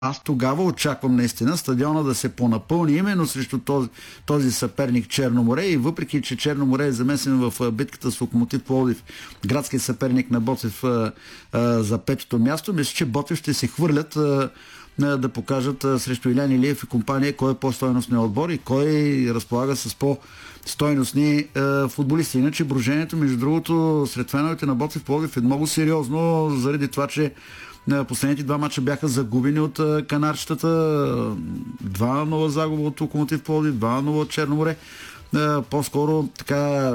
Аз тогава очаквам наистина стадиона да се понапълни именно срещу този съперник Черноморе, и въпреки, че Черноморе е замесен в битката с Локомотив Пловдив, градски съперник на Ботев за петото място, мисля, че Ботев ще се хвърлят да покажат срещу Илян Илиев и компания кой е по-стойностният отбор и кой разполага с по-стойностни футболисти. Иначе брожението, между другото, сред феновете на Ботев Пловдив е много сериозно, заради това, че последните два мача бяха загубени от канарчетата. 2-0 загуба от Локомотив Пловдив, 2-0 от Черноморе. По-скоро така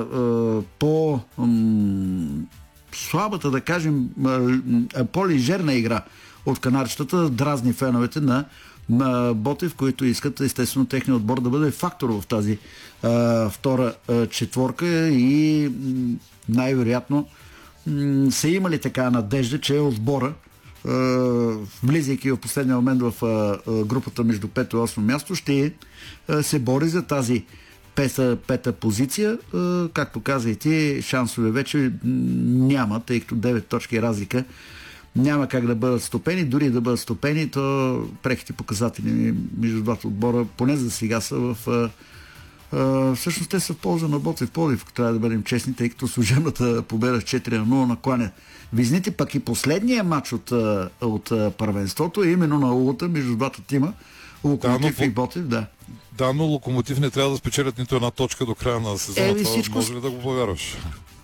слабата, да кажем, по-лежерна игра от канарчетата дразни феновете на Ботев, които искат естествено техния отбор да бъде фактор в тази втора четворка, и най-вероятно са имали така надежда, че отбора, влизайки в последния момент в групата между 5 и 8 място, ще се бори за тази пета позиция. Както каза и ти, шансове вече няма, тъй като 9 точки разлика няма как да бъдат стопени. Дори да бъдат стопени, то преките показатели между двата отбора, поне за сега, са всъщност те са в полза на Ботев Пловдив, ако трябва да бъдем честни, тъй като служебната победа с 4-0 накланя визните, пък и последния матч от първенството е именно на улата между двата тима, Локомотив и Ботев, да. Да, но Локомотив не трябва да спечелят нито една точка до края на сезона. Това може ли да го повярваш?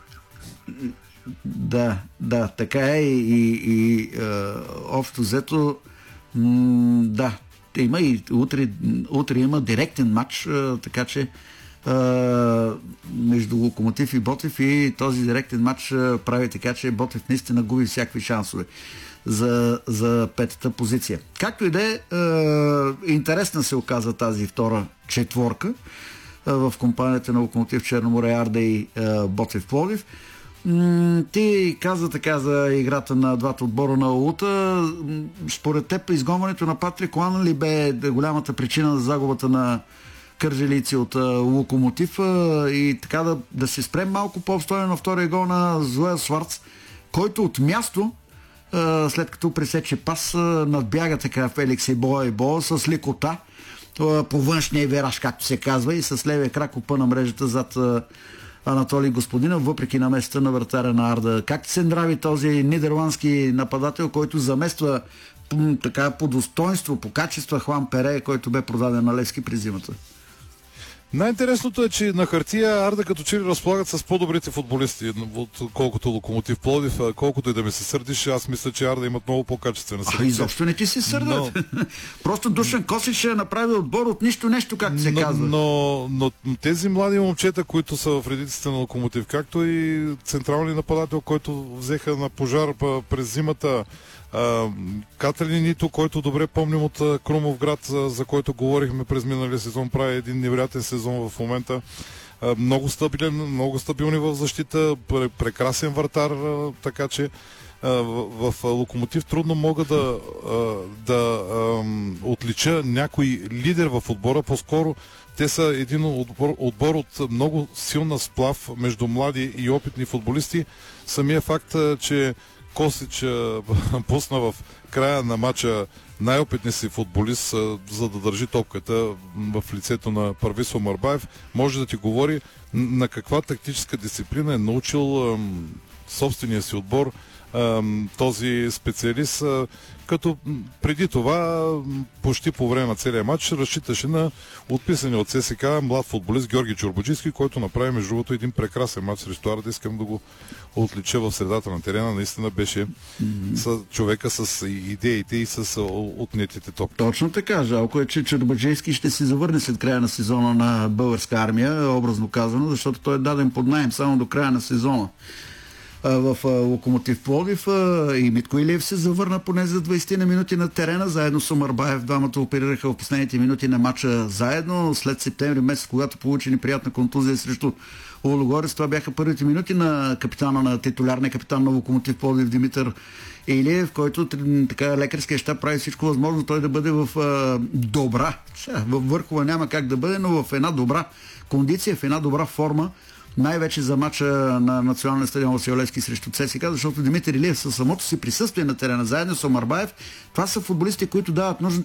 Да, така е, и общо взето да, има и утре има директен матч, така че между Локомотив и Ботев, и този директен матч прави така, че Ботев наистина губи всякакви шансове за петата позиция. Както и да е, интересна се оказа тази втора четворка в компанията на Локомотив Черноморе, Арда и Ботев Пловдив. Ти каза така за играта на двата отбора на Олута. Според теб изгонването на Патрик Лан ли бе голямата причина за загубата на кърджалийци от Локомотив, и така да се спрем малко по-обстойно на втория гол на Зоя Сварц, който от място, след като пресече пас, надбяга така Феликс Ебоа с лекота по външния вираж, както се казва, и с левия крак опъна мрежата зад Анатолий Господинов, въпреки намесата на вратаря на Арда. Как ти се нрави този нидерландски нападател, който замества така по достоинство, по качество Хуан Пере, който бе продаден на Левски през зимата? Най-интересното е, че на хартия Арда като че ли разполагат с по-добрите футболисти, колкото Локомотив Пловдив. Колкото и да ми се сърдиш, аз мисля, че Арда имат много по-качествена селекция. Изобщо не ти се сърдат. Просто Душан Косич ще направи отбор от нищо нещо, както се казва. Но тези млади момчета, които са в редиците на Локомотив, както и централния нападател, който взеха на пожар през зимата, Катрин Нито, който добре помним от Крумовград, за който говорихме през миналия сезон, прави един невероятен сезон в момента. Много стабилен, много стабилни в защита, прекрасен вратар, така че в Локомотив трудно мога да отлича някой лидер в отбора. По-скоро те са един отбор от много силна сплав между млади и опитни футболисти. Самия факт, че Косич пусна в края на матча най-опитния си футболист, за да държи топката в лицето на Парвис Омарбаев, може да ти говори на каква тактическа дисциплина е научил собствения си отбор този специалист, като преди това почти по време на целия матч разчиташе на отписани от ССК млад футболист Георги Чорбаджийски, който направи между другото един прекрасен матч срещу Арда. Искам да го отлича в средата на терена. Наистина беше човека с идеите и с отнетите топки. Точно така. Жалко е, че Чорбаджийски ще се завърне след края на сезона на Българска армия, образно казано, защото той е даден под наем само до края на сезона в Локомотив Пловдив, и Митко Илиев се завърна поне за 20 на минути на терена, заедно с Омарбаев. Двамата оперираха в последните минути на матча заедно. След септември месец, когато получи неприятна контузия срещу Лудогорец, това бяха първите минути на титулярния капитан на Локомотив Пловдив Димитър Илиев, който така лекарския щаб прави всичко възможно той да бъде в добра, в върхова няма как да бъде, но в една добра кондиция, в една добра форма, най-вече за мача на националния стадион Васил Левски срещу ЦСКА, защото Димитър Илиев със самото си присъствие на терена, заедно с Омар Баев, това са футболисти, които дават